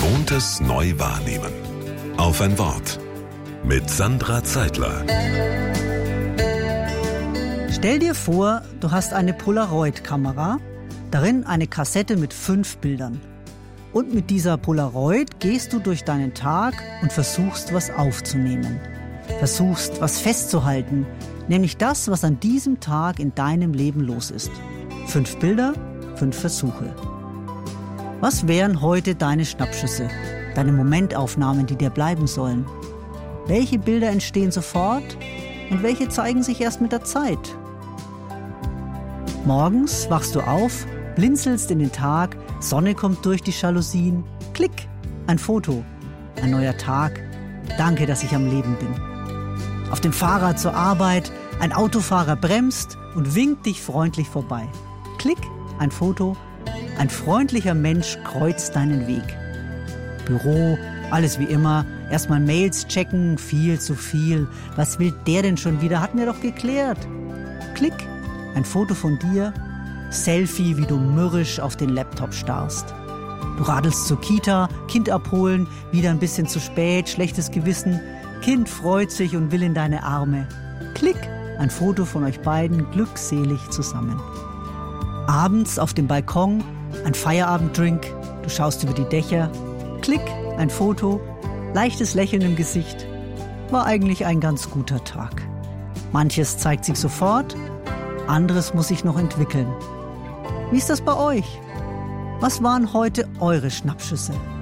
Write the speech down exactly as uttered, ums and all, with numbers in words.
Gewohntes neu wahrnehmen. Auf ein Wort. Mit Sandra Zeitler. Stell dir vor, du hast eine Polaroid-Kamera, darin eine Kassette mit fünf Bildern. Und mit dieser Polaroid gehst du durch deinen Tag und versuchst, was aufzunehmen. Versuchst, was festzuhalten, nämlich das, was an diesem Tag in deinem Leben los ist. Fünf Bilder, fünf Versuche. Was wären heute deine Schnappschüsse, deine Momentaufnahmen, die dir bleiben sollen? Welche Bilder entstehen sofort und welche zeigen sich erst mit der Zeit? Morgens wachst du auf, blinzelst in den Tag, Sonne kommt durch die Jalousien. Klick, ein Foto, ein neuer Tag. Danke, dass ich am Leben bin. Auf dem Fahrrad zur Arbeit, ein Autofahrer bremst und winkt dich freundlich vorbei. Klick, ein Foto. Ein freundlicher Mensch kreuzt deinen Weg. Büro, alles wie immer. Erstmal Mails checken, viel zu viel. Was will der denn schon wieder? Hatten wir doch geklärt. Klick, ein Foto von dir. Selfie, wie du mürrisch auf den Laptop starrst. Du radelst zur Kita, Kind abholen, wieder ein bisschen zu spät, schlechtes Gewissen. Kind freut sich und will in deine Arme. Klick, ein Foto von euch beiden glückselig zusammen. Abends auf dem Balkon, ein Feierabenddrink, du schaust über die Dächer. Klick, ein Foto, leichtes Lächeln im Gesicht. War eigentlich ein ganz guter Tag. Manches zeigt sich sofort, anderes muss sich noch entwickeln. Wie ist das bei euch? Was waren heute eure Schnappschüsse?